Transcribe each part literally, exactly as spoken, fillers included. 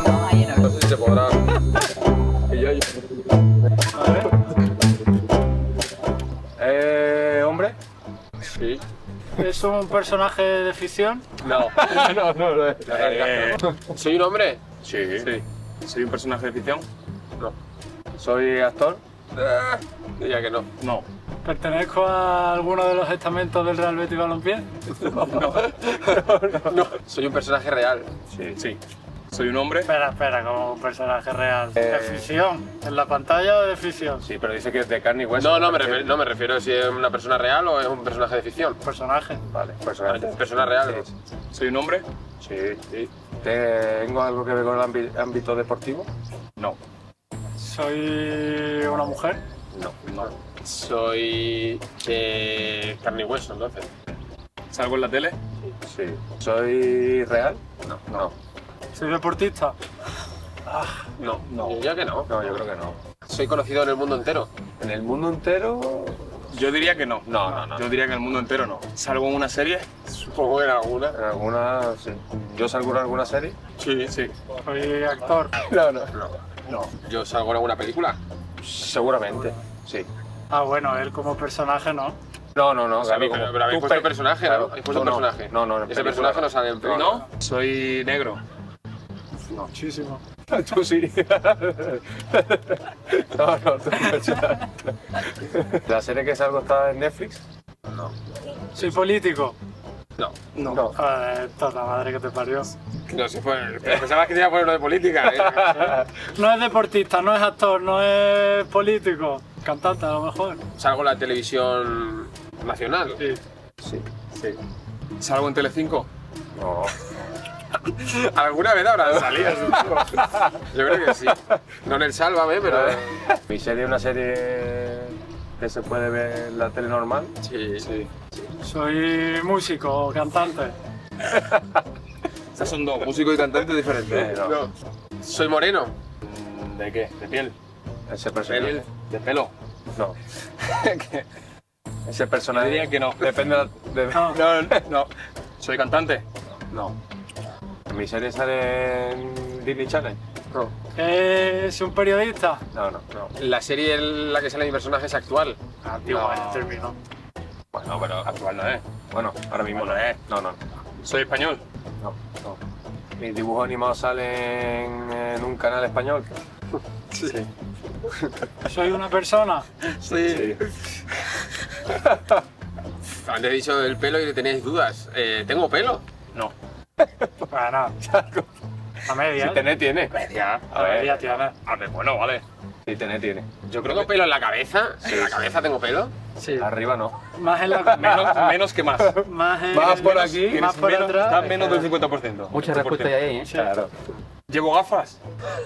No sé si se podrá. Y yo, yo. A ver. ¿Eh, hombre? Sí. ¿Es un personaje de ficción? No. no, no, no. Eh, ¿Soy un hombre? sí. Sí. ¿Soy un personaje de ficción? No. ¿Soy actor? Eh, diría que no. No. ¿Pertenezco a alguno de los estamentos del Real Betis Balompié? No. no, no. Soy un personaje real. Sí. Sí. ¿Soy un hombre? Espera, espera, como un personaje real. Eh. ¿De ficción? ¿En la pantalla o de ficción? Sí, pero dice que es de carne y hueso. No, no me, refiero, no me refiero a si es una persona real o es un personaje de ficción. Personaje. Vale, personaje. ¿Persona real? Sí. ¿Soy un hombre? Sí, sí. ¿Tengo algo que ver con el ámbi- ámbito deportivo? No. ¿Soy una mujer? No. No. Soy de carne y hueso, entonces. ¿Salgo en la tele? Sí. ¿Soy real? No. No. ¿Soy deportista? No. No. Yo diría que no. No, yo creo que no. ¿Soy conocido en el mundo entero? ¿En el mundo entero? Yo diría que no. No, no, no. Yo diría que en el mundo entero no. ¿Salgo en una serie? Supongo que en alguna. En alguna, sí. ¿Yo salgo en alguna serie? Sí. Sí. ¿Soy actor? No, no. No. No. ¿Yo salgo en alguna película? Seguramente, sí. Ah, bueno, él como personaje no. No, no, no. O sea, claro, pero- como- pero habéis tú puesto pe- personaje, claro, ¿no? Habéis puesto tú no. personaje. No, no, en Ese película. personaje no sale en película. No. ¿No? Soy negro. Muchísimo. Tú sí. No, no, tú personaje. ¿La serie que salgo está en Netflix? No. ¿Soy político? No. No. Joder, toda madre que te parió. No sé, pues, pero pensabas que te iba a poner uno de política, ¿eh? No es deportista, no es actor, no es político. Cantante, a lo mejor. Salgo en la televisión nacional. Sí. Sí. Sí. ¿Salgo en Telecinco? No. ¿Alguna vez habrá salido? Yo creo que sí. No en el Sálvame, pero... ¿Mi serie es una serie que se puede ver en la tele normal? Sí. Sí. Soy músico o cantante. Esas son dos, músico y cantante diferentes. Eh, no. Soy moreno. ¿De qué? ¿De piel? Ese personaje. ¿De pelo? No. Ese Yo personaje... diría que no. Depende de... de- No. No, no. ¿Soy cantante? No. ¿Mi serie sale en Disney Channel? No. ¿Es un periodista? No, no, no. ¿La serie en la que sale mi personaje es actual? Antiguo, No. ya terminó. Bueno, pero... Actual no es. Bueno, ahora mismo no es. No, no. ¿Soy español? No, no. ¿Mis dibujos animados salen en un canal español? Sí. ¿Soy una persona? Sí. Antes he dicho el pelo y teníais dudas. Eh, ¿Tengo pelo? No. Bueno, a media. Si tener, tiene. Media. A media tiene. A ver, bueno, vale. Sí, tener, tiene. Yo creo ¿Tengo que pelo en la cabeza? ¿En la cabeza tengo pelo? Sí. Arriba no. Más en la menos, menos que más. Más en Más por aquí. Más por menos, atrás. Está menos del cincuenta por ciento. Mucha respuesta ahí, ¿eh? Sí. Claro. ¿Llevo gafas?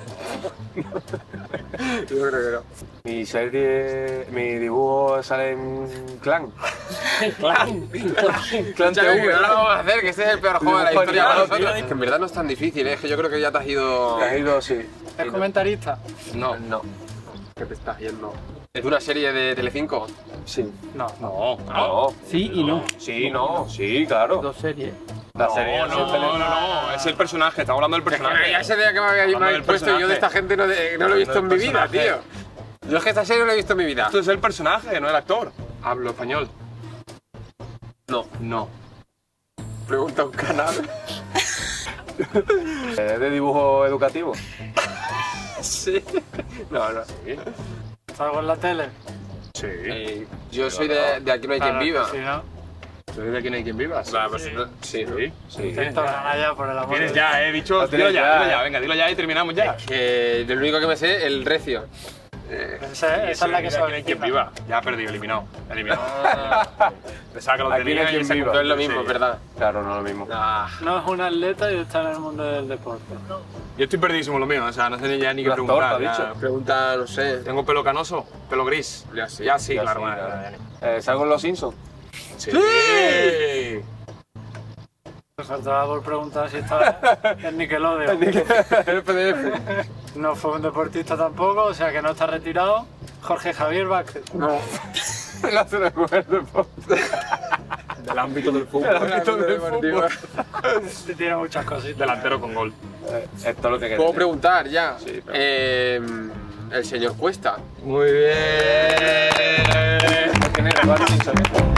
Yo creo que no. Mi serie, mi dibujo sale en Clan. Clan. Clan Chavi, T V. que no lo vamos a hacer, que este es el peor juego de la Dibujo historia para animado, nosotros. tío. Que en verdad no es tan difícil, ¿eh? Es que yo creo que ya te has ido... Te has ido, sí. ¿Es comentarista? No. No. ¿Qué te estás yendo? ¿Es de una serie de Telecinco? Sí. No. No. No. Sí y no. Sí, no. Sí, claro. Dos series. La No, serie no, no, no, no, es el personaje, estamos hablando del personaje. Ya ese día que me había Hablando me del habéis puesto y yo de personaje. esta gente no, de- no lo he visto en mi Hablando vida, del tío. personaje. Yo es que esta serie no la he visto en mi vida. Esto es el personaje, no el actor. Hablo español. No. No. Pregunta a un canal. ¿Es de dibujo educativo? Sí. No, no. ¿Salgo en la tele? Sí. Eh, yo soy de, de Aquí no hay quien Claro, viva. Sí, ¿no? ¿Soy de quién hay quien viva? Claro, pues, no- sí. ¿no? Sí. Sí. Tienes Esto ya. gana ya, por el amor Tienes de ya, eh, bicho. Lo Dilo tienes ya, ya, dilo eh. ya, venga, dilo ya y terminamos ya. Que del único que me sé, el recio. Eh, Dios. Esa, esa es la que se se hay quien viva. Ya ha perdido, eliminado. Eliminado. ah, Pensaba que lo Aquí no tenía hay y quien se viva. no es lo mismo, Sí. ¿verdad? Claro, no lo mismo. Ah, No es un atleta y está en el mundo del deporte. Yo estoy perdidísimo en lo mío, o sea, no sé ni ya ni qué Un actor, preguntar. ¿te ha ya. dicho? pregunta, no sé. Tengo pelo canoso, pelo gris. Ya sí. Ya sí, Ya claro. sí, bueno, claro. ya, ya. Eh, ¿Salgo en Los Simpsons? Sí. Me faltaba por preguntar si está en Nickelodeon. El P D F. No fue un deportista tampoco, o sea que no está retirado. Jorge Javier Vázquez. No. Me la hace de jugar deporte. Del ámbito del fútbol. Del ámbito del fútbol. Este tiene muchas cositas. Delantero con gol. Esto es lo que quería. Puedo preguntar ya. Sí, pero- Eh, el señor Cuesta. Muy bien. ¿Quién es? ¿Cuál es el